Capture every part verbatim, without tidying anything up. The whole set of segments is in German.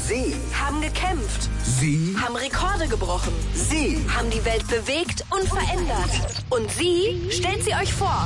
Sie haben gekämpft. Sie haben Rekorde gebrochen. Sie haben die Welt bewegt und verändert. Und sie stellt sie euch vor.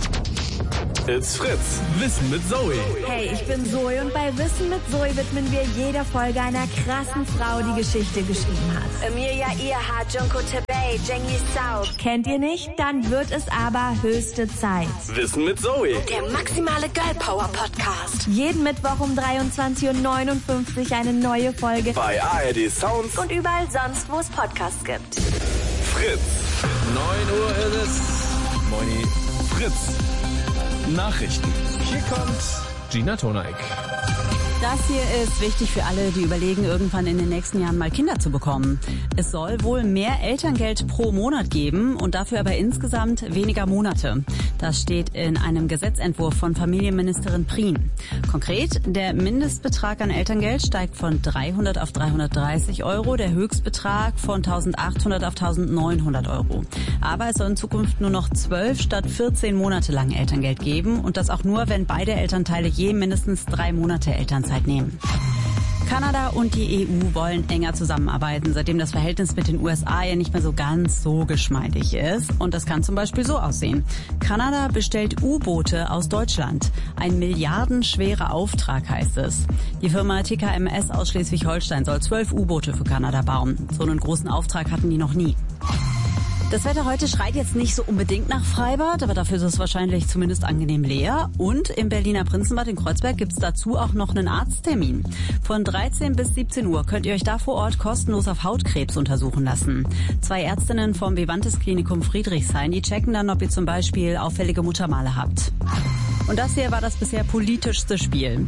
It's Fritz. Wissen mit Zoe. Hey, ich bin Zoe und bei Wissen mit Zoe widmen wir jeder Folge einer krassen Frau, die Geschichte geschrieben hat. Emilia Earhart, Junko Tabay, Cengiz Sau. Kennt ihr nicht? Dann wird es aber höchste Zeit. Wissen mit Zoe. Der maximale Girl Power Podcast. Jeden Mittwoch um dreiundzwanzig Uhr neunundfünfzig eine neue Folge. Bei A R D Sounds. Und überall sonst, wo es Podcasts gibt. Fritz. neun Uhr ist es. Moini. Fritz. Nachrichten. Hier kommt Gina Toneik. Das hier ist wichtig für alle, die überlegen, irgendwann in den nächsten Jahren mal Kinder zu bekommen. Es soll wohl mehr Elterngeld pro Monat geben und dafür aber insgesamt weniger Monate. Das steht in einem Gesetzentwurf von Familienministerin Prien. Konkret, der Mindestbetrag an Elterngeld steigt von dreihundert auf dreihundertdreißig Euro, der Höchstbetrag von eintausendachthundert auf eintausendneunhundert Euro. Aber es soll in Zukunft nur noch zwölf statt vierzehn Monate lang Elterngeld geben und das auch nur, wenn beide Elternteile je mindestens drei Monate Elternzeit nehmen. Kanada und die E U wollen enger zusammenarbeiten, seitdem das Verhältnis mit den U S A ja nicht mehr so ganz so geschmeidig ist. Und das kann zum Beispiel so aussehen. Kanada bestellt U-Boote aus Deutschland. Ein milliardenschwerer Auftrag heißt es. Die Firma T K M S aus Schleswig-Holstein soll zwölf U-Boote für Kanada bauen. So einen großen Auftrag hatten die noch nie. Das Wetter heute schreit jetzt nicht so unbedingt nach Freibad, aber dafür ist es wahrscheinlich zumindest angenehm leer. Und im Berliner Prinzenbad in Kreuzberg gibt's dazu auch noch einen Arzttermin. Von dreizehn bis siebzehn Uhr könnt ihr euch da vor Ort kostenlos auf Hautkrebs untersuchen lassen. Zwei Ärztinnen vom Vivantes Klinikum Friedrichshain, die checken dann, ob ihr zum Beispiel auffällige Muttermale habt. Und das hier war das bisher politischste Spiel.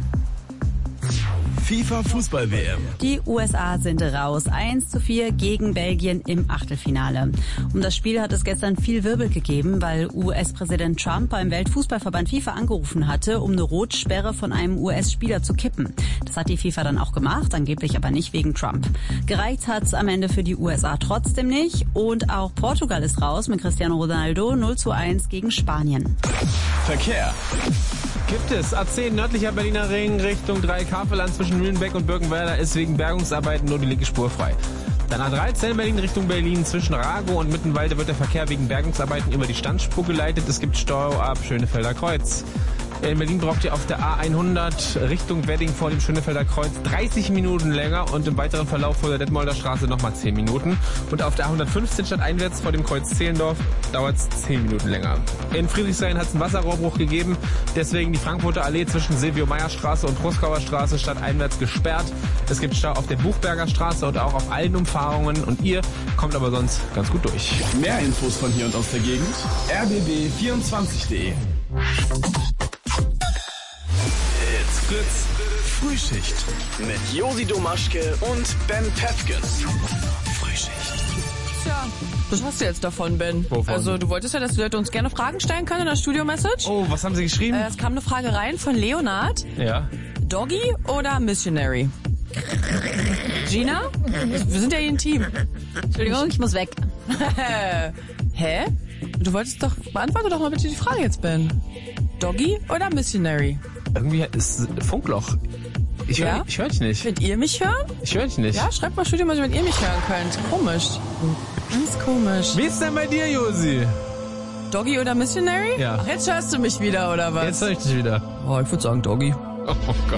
FIFA-Fußball-W M. Die U S A sind raus. eins zu vier gegen Belgien im Achtelfinale. Um das Spiel hat es gestern viel Wirbel gegeben, weil U S-Präsident Trump beim Weltfußballverband FIFA angerufen hatte, um eine Rotsperre von einem U S-Spieler zu kippen. Das hat die FIFA dann auch gemacht, angeblich aber nicht wegen Trump. Gereicht hat's am Ende für die U S A trotzdem nicht. Und auch Portugal ist raus mit Cristiano Ronaldo null zu eins gegen Spanien. Verkehr. Gibt es A zehn nördlicher Berliner Ring Richtung Dreieck-Havelland zwischen Mühlenbeck und Birkenwerder ist wegen Bergungsarbeiten nur die linke Spur frei. Dann A dreizehn Berlin Richtung Berlin zwischen Rago und Mittenwalde wird der Verkehr wegen Bergungsarbeiten über die Standspur geleitet. Es gibt Stau ab Schönefelder Kreuz. In Berlin braucht ihr auf der A hundert Richtung Wedding vor dem Schönefelder Kreuz dreißig Minuten länger und im weiteren Verlauf vor der Detmolder Straße nochmal zehn Minuten. Und auf der A hundertfünfzehn stadteinwärts vor dem Kreuz Zehlendorf dauert es zehn Minuten länger. In Friedrichshain hat es einen Wasserrohrbruch gegeben, deswegen die Frankfurter Allee zwischen Silvio-Meyer-Straße und Proskauer Straße stadteinwärts gesperrt. Es gibt Stau auf der Buchberger Straße und auch auf allen Umfahrungen und ihr kommt aber sonst ganz gut durch. Mehr Infos von hier und aus der Gegend r b b vierundzwanzig punkt de. Fritz Frühschicht mit Josi Domaschke und Ben Pepkes. Frühschicht. Tja, was hast du jetzt davon, Ben? Wovon? Also du wolltest ja, dass die Leute uns gerne Fragen stellen können in der Studio-Message. Oh, was haben Sie geschrieben? Äh, es kam eine Frage rein von Leonard. Ja. Doggy oder Missionary? Gina? Wir sind ja hier ein Team. Entschuldigung, ich muss weg. Hä? Du wolltest doch... Beantworte doch mal bitte die Frage jetzt, Ben. Doggy oder Missionary? Irgendwie ist Funkloch. Ich höre Ja? ich hör dich nicht. Könnt ihr mich hören? Ich höre dich nicht. Ja, schreibt mal Studio, wenn ihr mich hören könnt. Komisch. Ganz komisch. Wie ist denn bei dir, Josi? Doggy oder Missionary? Ja. Ach, jetzt hörst du mich wieder, oder was? Jetzt höre ich dich wieder. Oh, ich würde sagen Doggy. Oh Gott.